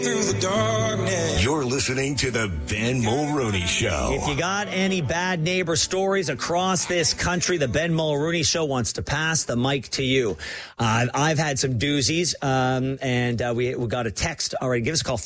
Through the darkness. You're listening to the Ben Mulrooney Show. If you got any bad neighbor stories across this country, the Ben Mulrooney Show wants to pass the mic to you. I've had some doozies, and we got a text already. Give us a call,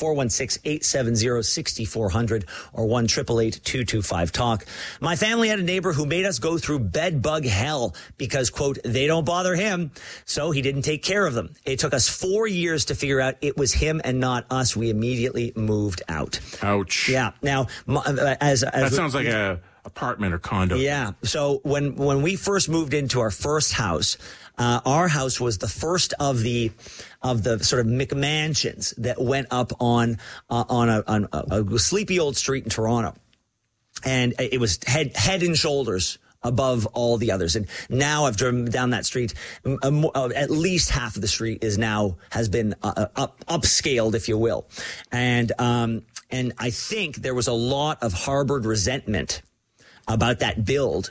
416-870-6400 or 1-888-225-TALK. My family had a neighbor who made us go through bed bug hell because, quote, they don't bother him, so he didn't take care of them. It took us 4 years to figure out it was him and not us. We immediately moved out. Ouch. Yeah. Now, that sounds like a apartment or condo. Yeah. So when we first moved into our first house, our house was the first of the sort of McMansions that went up on a sleepy old street in Toronto, and it was head and shoulders above all the others. And now I've driven down that street. At least half of the street has been upscaled, if you will. And I think there was a lot of harbored resentment about that build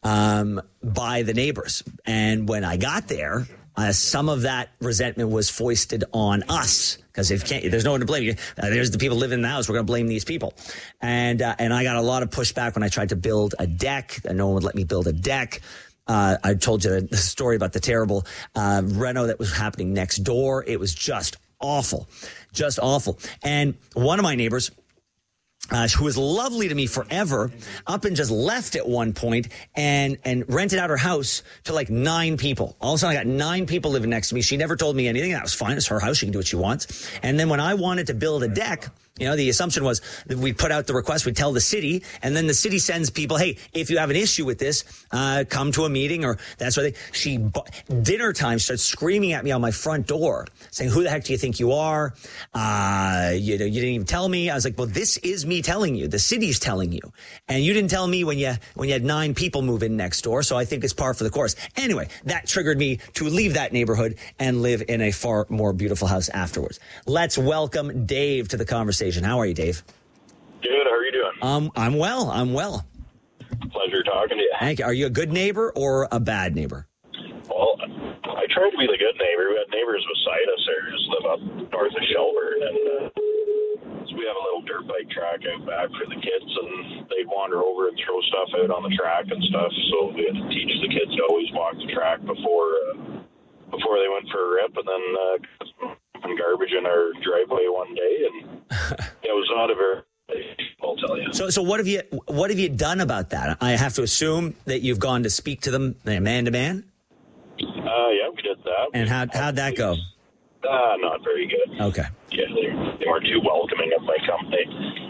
by the neighbors. And when I got there, some of that resentment was foisted on us. Because there's no one to blame you. There's the people living in the house. We're going to blame these people. And I got a lot of pushback when I tried to build a deck. No one would let me build a deck. I told you the story about the terrible reno that was happening next door. It was just awful. Just awful. And one of my neighbors, who was lovely to me forever, up and just left at one point and rented out her house to like 9 people. All of a sudden, I got 9 people living next to me. She never told me anything. That was fine. It's her house. She can do what she wants. And then when I wanted to build a deck, the assumption was that we put out the request, we tell the city, and then the city sends people, hey, if you have an issue with this, come to a meeting, or that's where dinner time starts screaming at me on my front door saying, who the heck do you think you are? You didn't even tell me. I was like, well, this is me telling you. The city's telling you. And you didn't tell me when you had 9 people move in next door. So I think it's par for the course. Anyway, that triggered me to leave that neighborhood and live in a far more beautiful house afterwards. Let's welcome Dave to the conversation. How are you, Dave? Good. How are you doing? I'm well. Pleasure talking to you. Thank you. Are you a good neighbor or a bad neighbor? Well, I try to be the good neighbor. We had neighbors beside us there who just live up north of Shelburne, and so we have a little dirt bike track out back for the kids, and they'd wander over and throw stuff out on the track and stuff. So we had to teach the kids to always walk the track before they went for a rip, and then garbage in our driveway one day, and it was not a very, I'll tell you. So what have you done about that? I have to assume that you've gone to speak to them man to man. Yeah, we did that. And how'd that go? Not very good. Okay. Yeah, they weren't too welcoming of my company.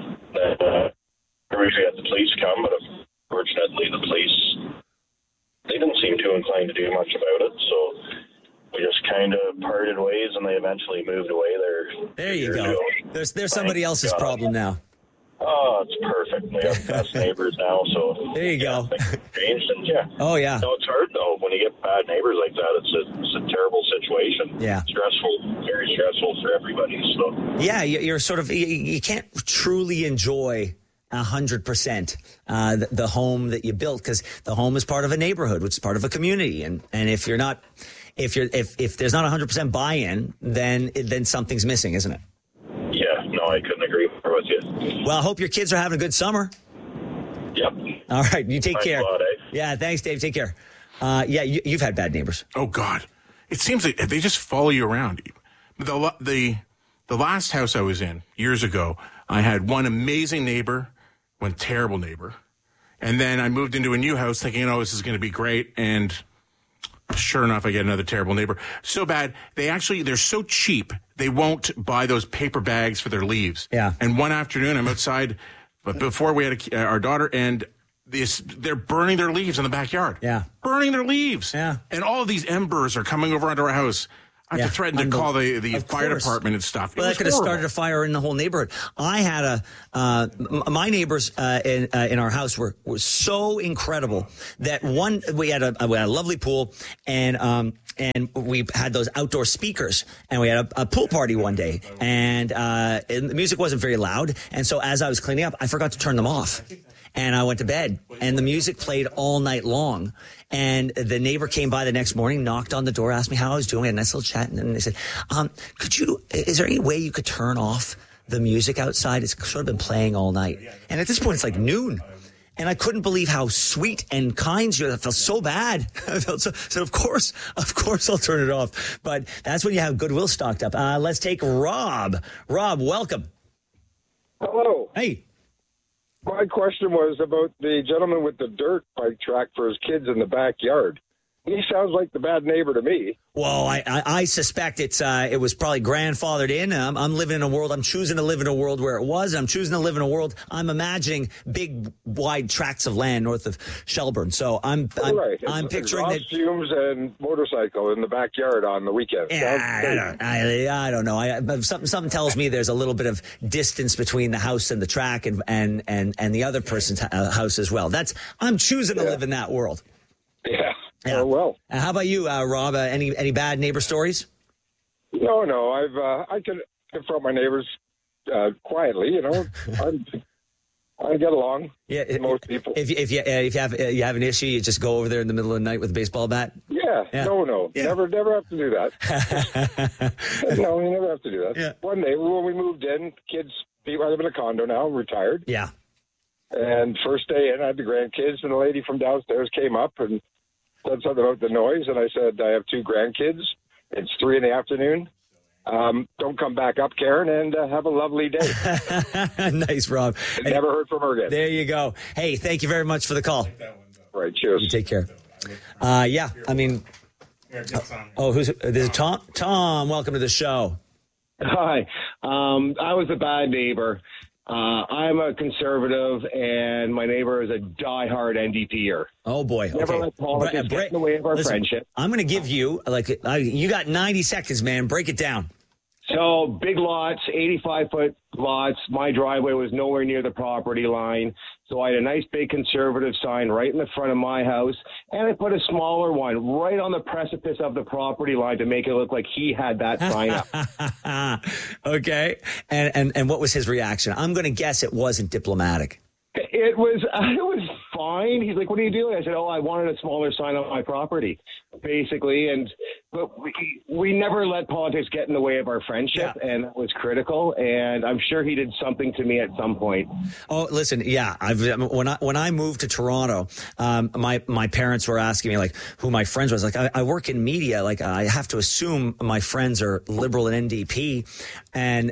Originally had the police come, but unfortunately the police, they didn't seem too inclined to do much about it, so we just kind of parted ways, and they eventually moved away there. There you go. There's somebody else's problem now. Oh, it's perfect. We have the best neighbors now, so there you go. Changed, and yeah. Oh yeah. No, it's hard though when you get bad neighbors like that. It's a terrible situation. Yeah. Stressful, very stressful for everybody. So yeah, you're sort of you can't truly enjoy 100% the home that you built, because the home is part of a neighborhood, which is part of a community, and if you're not. If there's not 100% buy-in, then something's missing, isn't it? Yeah, no, I couldn't agree more with you. Well, I hope your kids are having a good summer. Yep. All right, you take care. A lot, eh? Yeah, thanks, Dave. Take care. You've had bad neighbors. Oh God, it seems like they just follow you around. The last house I was in years ago, I had one amazing neighbor, one terrible neighbor, and then I moved into a new house thinking, this is going to be great, and sure enough, I get another terrible neighbor. So bad. They're so cheap, they won't buy those paper bags for their leaves. Yeah. And one afternoon, I'm outside, but before we had our daughter, and they're burning their leaves in the backyard. Yeah. Burning their leaves. Yeah. And all of these embers are coming over onto our house. I have to threaten to call the fire department and stuff. Well, that could have started a fire in the whole neighborhood. I had my neighbors in our house were so incredible that we had a lovely pool, and we had those outdoor speakers, and we had a pool party one day, and the music wasn't very loud, and so as I was cleaning up, I forgot to turn them off. and I went to bed, and the music played all night long. And the neighbor came by the next morning, knocked on the door, asked me how I was doing, had a nice little chat, and then they said, is there any way you could turn off the music outside? It's sort of been playing all night. And at this point, it's like noon. And I couldn't believe how sweet and kind you are. I felt so bad. I felt so of course I'll turn it off. But that's when you have goodwill stocked up. Let's take Rob. Rob, welcome. Hello. Hey. My question was about the gentleman with the dirt bike track for his kids in the backyard. He sounds like the bad neighbor to me. Well, I suspect it was probably grandfathered in. I'm living in a world. I'm choosing to live in a world where it was. I'm choosing to live in a world. I'm imagining big, wide tracts of land north of Shelburne. So I'm picturing that. Fumes and motorcycle in the backyard on the weekend. Yeah, I don't know. Something tells me there's a little bit of distance between the house and the track and the other person's house as well. I'm choosing to live in that world. Yeah. Yeah. Oh, well. How about you, Rob? Any bad neighbor stories? No. I can confront my neighbors quietly. You know, I get along. Yeah, with most people. If you have an issue, you just go over there in the middle of the night with a baseball bat. Yeah. No. Yeah. Never have to do that. No, you never have to do that. Yeah. One day when we moved in, I live in a condo now, retired. Yeah. And first day in, I had the grandkids, and the lady from downstairs came up and said something about the noise, and I said, I have 2 grandkids. It's 3 p.m. Don't come back up, Karen, and have a lovely day. Nice, Rob. Never heard from her again. There you go. Hey, thank you very much for the call. Right, cheers. You take care. Yeah, I mean, this is Tom? Tom, welcome to the show. Hi. I was a bad neighbor. I'm a conservative, and my neighbor is a diehard NDPer. Oh, boy. Never let politics get in the way of our friendship. I'm going to give you, you got 90 seconds, man. Break it down. So, big lots, 85-foot lots. My driveway was nowhere near the property line. So I had a nice big conservative sign right in the front of my house, and I put a smaller one right on the precipice of the property line to make it look like he had that sign up. Okay. And what was his reaction? I'm going to guess it wasn't diplomatic. It was fine. He's like, "What are you doing?" I said, "Oh, I wanted a smaller sign on my property," basically. But we never let politics get in the way of our friendship, and that was critical. And I'm sure he did something to me at some point. Oh, listen, yeah. When I moved to Toronto, my parents were asking me who my friends was. I work in media. I have to assume my friends are Liberal and NDP, and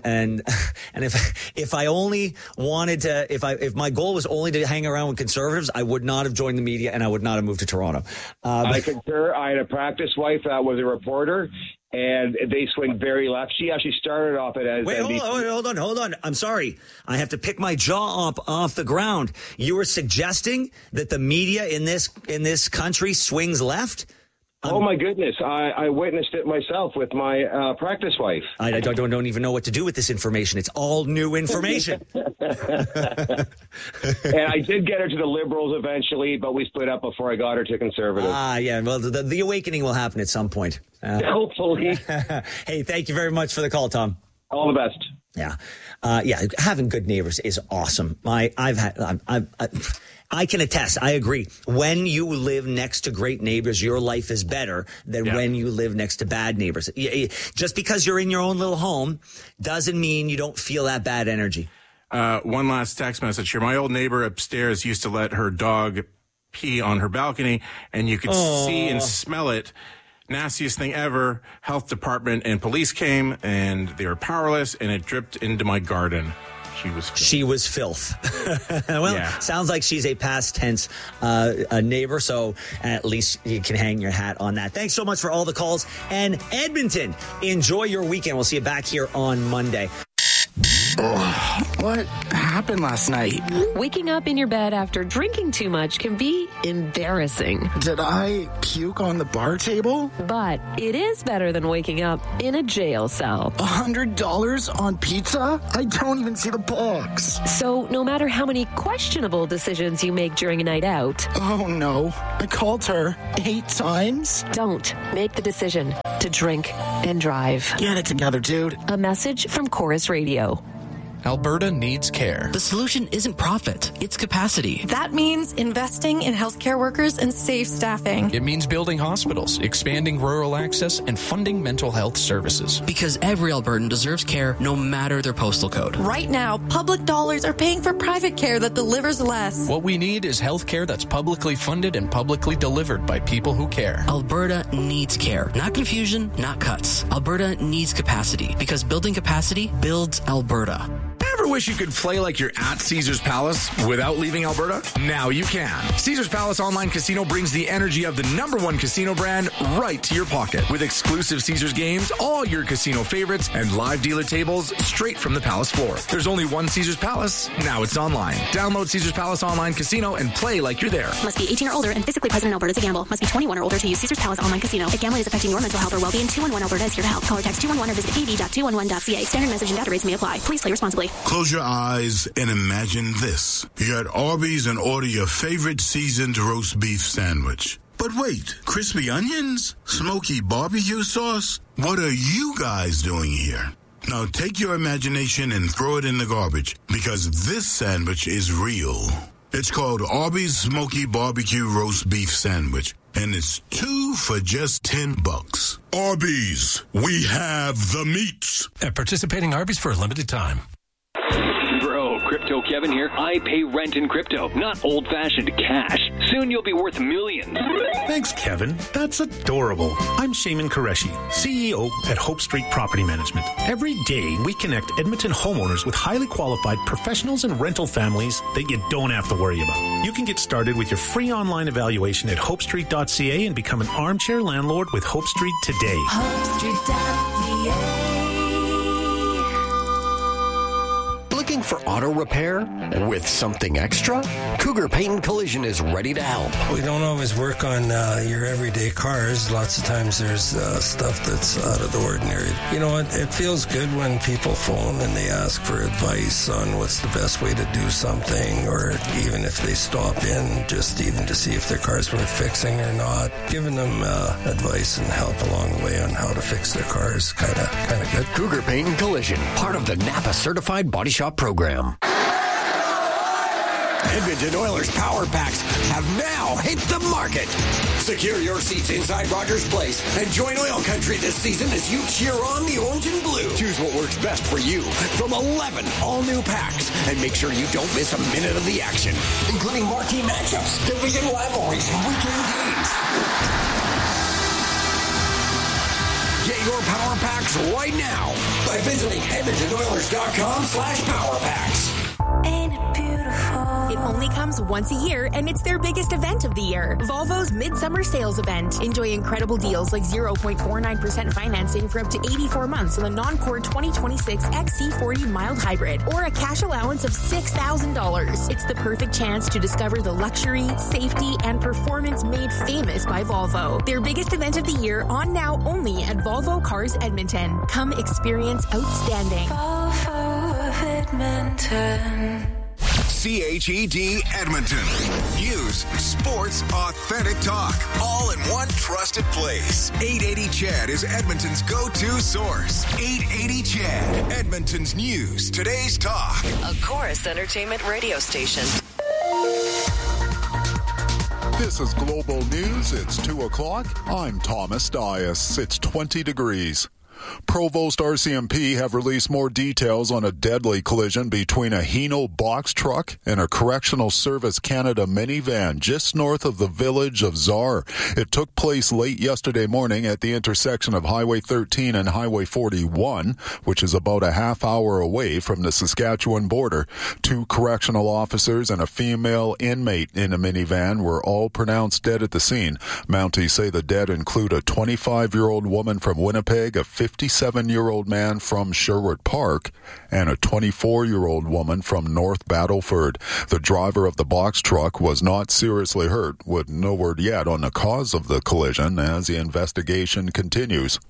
if I only wanted to, if my goal was only to hang around with conservatives, I would not have joined the media, and I would not have moved to Toronto. I concur. I had a practice wife that was a reporter, and they swing very left. She actually started off it as... Wait, hold on. I'm sorry. I have to pick my jaw up off the ground. You were suggesting that the media in this country swings left? Oh, my goodness. I witnessed it myself with my practice wife. I don't even know what to do with this information. It's all new information. And I did get her to the Liberals eventually, but we split up before I got her to Conservative. Yeah. Well, the awakening will happen at some point. Hopefully. Hey, thank you very much for the call, Tom. All the best. Yeah. Having good neighbors is awesome. I can attest. I agree. When you live next to great neighbors, your life is better than when you live next to bad neighbors. Just because you're in your own little home doesn't mean you don't feel that bad energy. One last text message here. My old neighbor upstairs used to let her dog pee on her balcony, and you could see and smell it. Nastiest thing ever. Health department and police came, and they were powerless, and it dripped into my garden. She was filth. Sounds like she's a past tense neighbor, so at least you can hang your hat on that. Thanks so much for all the calls. And Edmonton, enjoy your weekend. We'll see you back here on Monday. What happened last night? Waking up in your bed after drinking too much can be embarrassing. Did I puke on the bar table? But it is better than waking up in a jail cell. $100 on pizza? I don't even see the box. So no matter how many questionable decisions you make during a night out... Oh no, I called her 8 times? Don't make the decision to drink and drive. Get it together, dude. A message from Chorus Radio. Alberta needs care. The solution isn't profit, it's capacity. That means investing in healthcare workers and safe staffing. It means building hospitals, expanding rural access, and funding mental health services. Because every Albertan deserves care no matter their postal code. Right now, public dollars are paying for private care that delivers less. What we need is health care that's publicly funded and publicly delivered by people who care. Alberta needs care. Not confusion, not cuts. Alberta needs capacity. Because building capacity builds Alberta. Ever wish you could play like you're at Caesars Palace without leaving Alberta? Now you can. Caesars Palace Online Casino brings the energy of the #1 casino brand right to your pocket. With exclusive Caesars games, all your casino favorites, and live dealer tables straight from the Palace floor. There's only one Caesars Palace. Now it's online. Download Caesars Palace Online Casino and play like you're there. Must be 18 or older and physically present in Alberta to gamble. Must be 21 or older to use Caesars Palace Online Casino. If gambling is affecting your mental health or well-being, 211 Alberta is here to help. Call or text 211 or visit av.211.ca. Standard message and data rates may apply. Please play responsibly. Close your eyes and imagine this. You're at Arby's and order your favorite seasoned roast beef sandwich. But wait, crispy onions? Smoky barbecue sauce? What are you guys doing here? Now take your imagination and throw it in the garbage, because this sandwich is real. It's called Arby's Smoky Barbecue Roast Beef Sandwich, and it's 2 for just $10. Arby's, we have the meats. At participating Arby's for a limited time. Bro, Crypto Kevin here. I pay rent in crypto, not old-fashioned cash. Soon you'll be worth millions. Thanks, Kevin. That's adorable. I'm Shaman Qureshi, CEO at Hope Street Property Management. Every day, we connect Edmonton homeowners with highly qualified professionals and rental families that you don't have to worry about. You can get started with your free online evaluation at hopestreet.ca and become an armchair landlord with Hope Street today. HopeStreet.ca. Looking for auto repair with something extra? Cougar Paint and Collision is ready to help. We don't always work on your everyday cars. Lots of times there's stuff that's out of the ordinary. You know, it feels good when people phone and they ask for advice on what's the best way to do something, or even if they stop in just even to see if their car's worth fixing or not. Giving them advice and help along the way on how to fix their cars, kind of good. Cougar Paint and Collision, part of the Napa Certified Body Shop program. Edmonton Oilers Power Packs have now hit the market. Secure your seats inside Rogers Place and join Oil Country this season as you cheer on the orange and blue. Choose what works best for you from 11 all-new packs, and make sure you don't miss a minute of the action, including marquee matchups, division rivalries, and weekend games. Get your Power Packs right now by visiting EdmontonOilers.com/PowerPacks. Ain't it beautiful? It only comes once a year, and it's their biggest event of the year. Volvo's Midsummer Sales Event. Enjoy incredible deals like 0.49% financing for up to 84 months on the non-core 2026 XC40 mild hybrid, or a cash allowance of $6,000. It's the perfect chance to discover the luxury, safety, and performance made famous by Volvo. Their biggest event of the year, on now only at Volvo Cars Edmonton. Come experience outstanding. Volvo of Edmonton. CHED Edmonton. News, sports, authentic talk, all in one trusted place. 880 CHED is Edmonton's go-to source. 880 CHED, Edmonton's news, today's talk. A Chorus Entertainment radio station. This is Global News. It's 2 o'clock. I'm Thomas Dias. It's 20 degrees. Provost RCMP have released more details on a deadly collision between a Hino box truck and a Correctional Service Canada minivan just north of the village of Czar. It took place late yesterday morning at the intersection of Highway 13 and Highway 41, which is about a half hour away from the Saskatchewan border. 2 correctional officers and a female inmate in a minivan were all pronounced dead at the scene. Mounties say the dead include a 25-year-old woman from Winnipeg, a 57-year-old man from Sherwood Park, and a 24-year-old woman from North Battleford. The driver of the box truck was not seriously hurt, with no word yet on the cause of the collision as the investigation continues.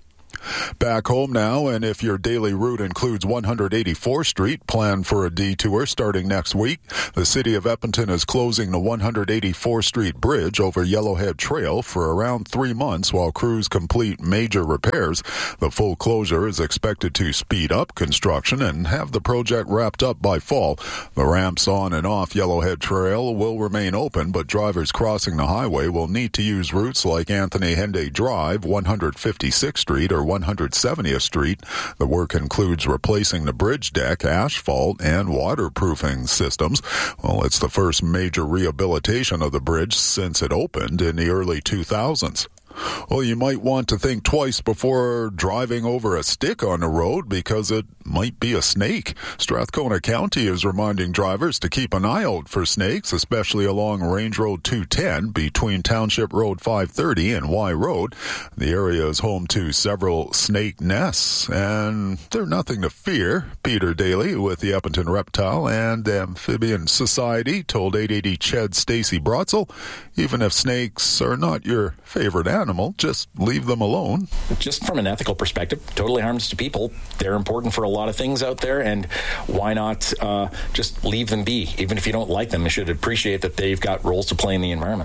Back home now, and if your daily route includes 184th Street, plan for a detour starting next week. The City of Edmonton is closing the 184th Street Bridge over Yellowhead Trail for around 3 months while crews complete major repairs. The full closure is expected to speed up construction and have the project wrapped up by fall. The ramps on and off Yellowhead Trail will remain open, but drivers crossing the highway will need to use routes like Anthony Henday Drive, 156th Street, or 170th Street. The work includes replacing the bridge deck, asphalt, and waterproofing systems. Well, it's the first major rehabilitation of the bridge since it opened in the early 2000s. Well, you might want to think twice before driving over a stick on the road because it might be a snake. Strathcona County is reminding drivers to keep an eye out for snakes, especially along Range Road 210 between Township Road 530 and Y Road. The area is home to several snake nests, and they're nothing to fear. Peter Daly with the Edmonton Reptile and Amphibian Society told 880 CHED Stacey Brotzel, even if snakes are not your favorite animal, just leave them alone. Just from an ethical perspective, totally harmless to people. They're important for a lot of things out there, and why not just leave them be? Even if you don't like them, you should appreciate that they've got roles to play in the environment.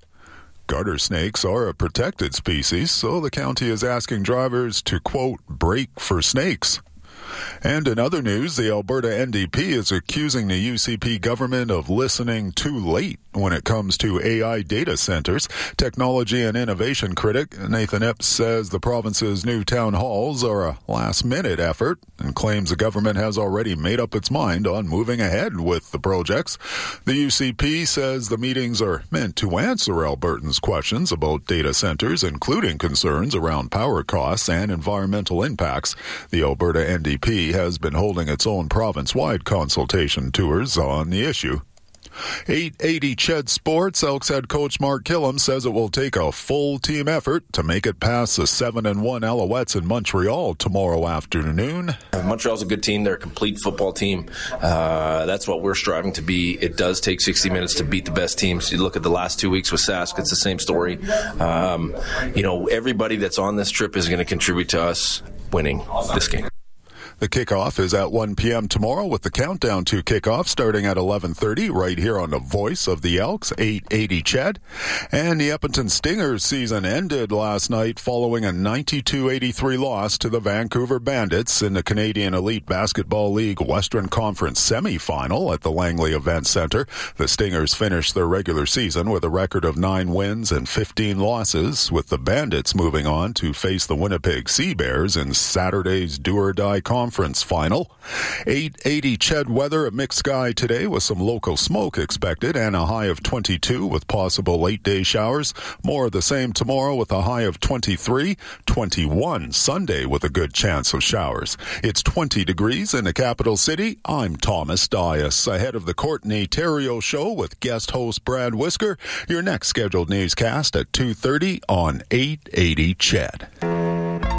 Garter snakes are a protected species, so the county is asking drivers to, quote, brake for snakes. And in other news, the Alberta NDP is accusing the UCP government of listening too late when it comes to AI data centers. Technology and innovation critic Nathan Epps says the province's new town halls are a last-minute effort and claims the government has already made up its mind on moving ahead with the projects. The UCP says the meetings are meant to answer Albertans' questions about data centers, including concerns around power costs and environmental impacts. The Alberta NDP has been holding its own province-wide consultation tours on the issue. 880 CHED Sports, Elks head coach Mark Killam says it will take a full team effort to make it past the 7-1 Alouettes in Montreal tomorrow afternoon. Montreal's a good team. They're a complete football team. That's what we're striving to be. It does take 60 minutes to beat the best teams. You look at the last 2 weeks with Sask, it's the same story. Everybody that's on this trip is going to contribute to us winning this game. The kickoff is at 1 p.m. tomorrow with the countdown to kickoff starting at 11:30 right here on the Voice of the Elks, 880 CHED. And the Edmonton Stingers season ended last night following a 92-83 loss to the Vancouver Bandits in the Canadian Elite Basketball League Western Conference semifinal at the Langley Event Center. The Stingers finished their regular season with a record of 9 wins and 15 losses, with the Bandits moving on to face the Winnipeg Sea Bears in Saturday's do-or-die conference final. 880 CHED weather, a mixed sky today with some local smoke expected and a high of 22 with possible late-day showers. More of the same tomorrow with a high of 23, 21 Sunday with a good chance of showers. It's 20 degrees in the capital city. I'm Thomas Dias. Ahead of the Courtney Terrio Show with guest host Brad Whisker. Your next scheduled newscast at 2:30 on 880 CHED.